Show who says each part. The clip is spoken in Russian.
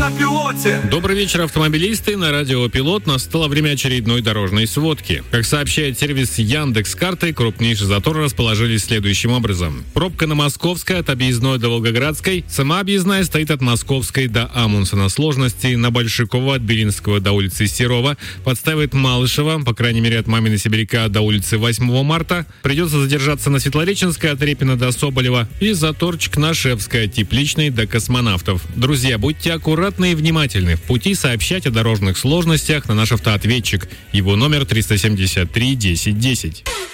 Speaker 1: на пилоте.
Speaker 2: Добрый вечер, автомобилисты. На радио «Пилот» настало время очередной дорожной сводки. Как сообщает сервис Яндекс.Карты, крупнейшие заторы расположились следующим образом. Пробка на Московской от объездной до Волгоградской. Сама объездная стоит от Московской до Амундсена. Сложности на Большакова от Белинского до улицы Серова. Подставит Малышева, по крайней мере от Мамина Сибиряка до улицы 8 марта. Придется задержаться на Светлореченской от Репина до Соболева. И заторчик на Шевской от Тепличной до Космонавтов. Друзья, будьте аккуратны и внимательны. В пути сообщать о дорожных сложностях на наш автоответчик. Его номер 373 10 10.